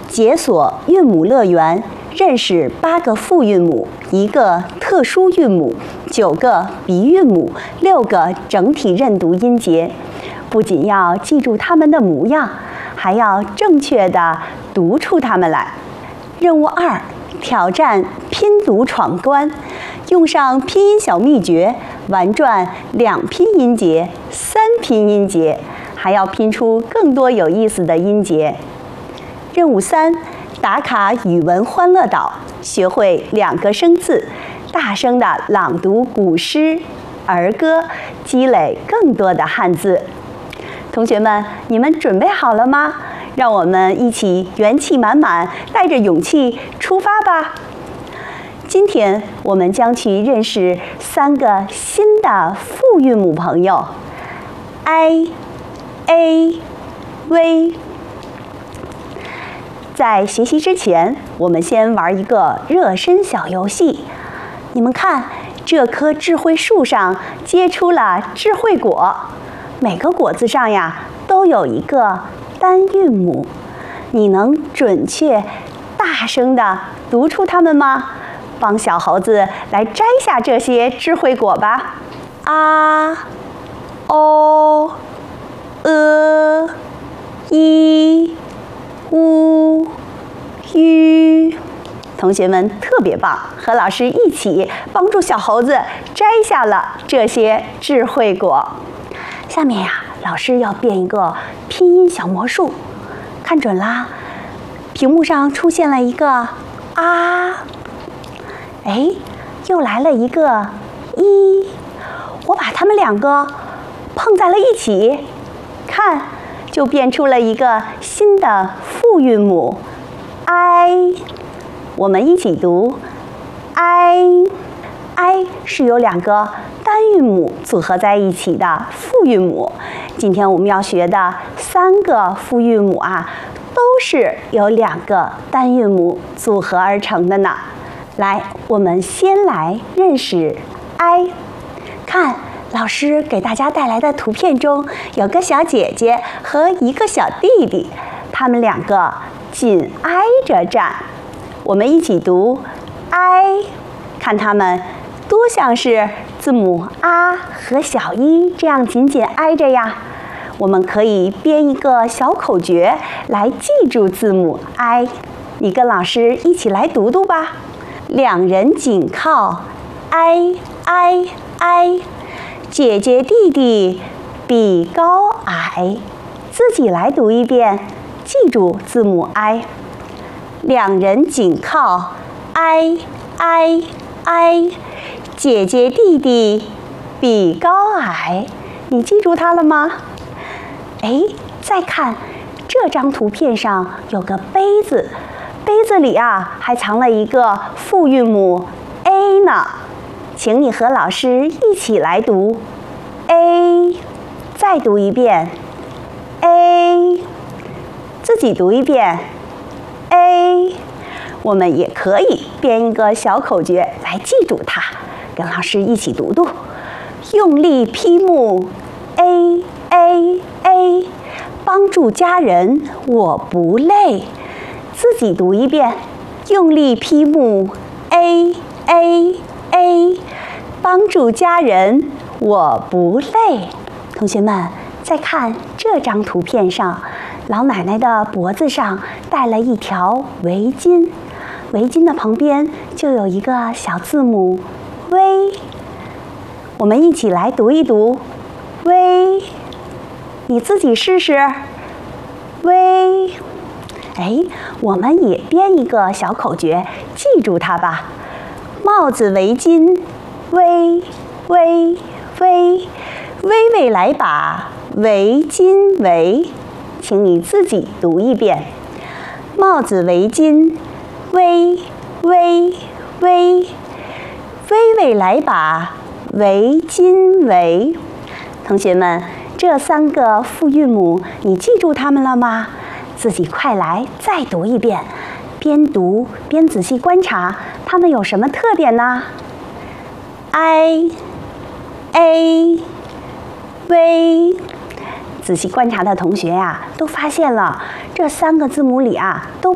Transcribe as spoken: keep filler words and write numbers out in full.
解锁韵母乐园，认识八个复韵母，一个特殊韵母，九个鼻韵母，六个整体认读音节。不仅要记住它们的模样，还要正确地读出它们来。任务二：挑战拼读闯关，用上拼音小秘诀，玩转两拼音节、三拼音节，还要拼出更多有意思的音节。任务三：打卡语文欢乐岛，学会两个生字，大声地朗读古诗、儿歌，积累更多的汉字。同学们，你们准备好了吗？让我们一起元气满满，带着勇气出发吧！今天我们将去认识三个新的复韵母朋友 ：i、a、v。在学习之前，我们先玩一个热身小游戏。你们看，这棵智慧树上结出了智慧果。每个果子上呀，都有一个单韵母，你能准确、大声地读出它们吗？帮小猴子来摘下这些智慧果吧。啊、o、呃、i、u、u。同学们特别棒，和老师一起帮助小猴子摘下了这些智慧果。下面呀，老师要变一个拼音小魔术，看准啦！屏幕上出现了一个啊，哎，又来了一个一，我把它们两个碰在了一起，看，就变出了一个新的复韵母 i。我们一起读 i。i 是由两个单韵母组合在一起的复韵母。今天我们要学的三个复韵母啊，都是由两个单韵母组合而成的呢。来，我们先来认识 i。看，老师给大家带来的图片中有个小姐姐和一个小弟弟，他们两个紧挨着站。我们一起读 i， 看他们多像是字母 a 和小一这样紧紧挨着呀！我们可以编一个小口诀来记住字母 i。你跟老师一起来读读吧。两人紧靠 i i i， 姐姐弟弟比高矮。自己来读一遍，记住字母 i。两人紧靠 i i i，姐姐弟弟比高矮，你记住它了吗？哎，再看这张图片上有个杯子，杯子里啊还藏了一个复韵母 a 呢。请你和老师一起来读 a， 再读一遍 a， 自己读一遍 a。我们也可以编一个小口诀来记住它。跟老师一起读读，用力劈木 a a a， 帮助家人我不累。自己读一遍，用力劈木 a a a， 帮助家人我不累。同学们，再看这张图片上，老奶奶的脖子上戴了一条围巾，围巾的旁边就有一个小字母微，我们一起来读一读微，你自己试试微。哎，我们也编一个小口诀，记住它吧。帽子围巾微微微，微微来把围巾围。请你自己读一遍。帽子围巾微微微，微微来把围巾围。同学们，这三个复韵母你记住它们了吗？自己快来再读一遍，边读边仔细观察它们有什么特点呢？ i a v， 仔细观察的同学呀、啊，都发现了这三个字母里啊，都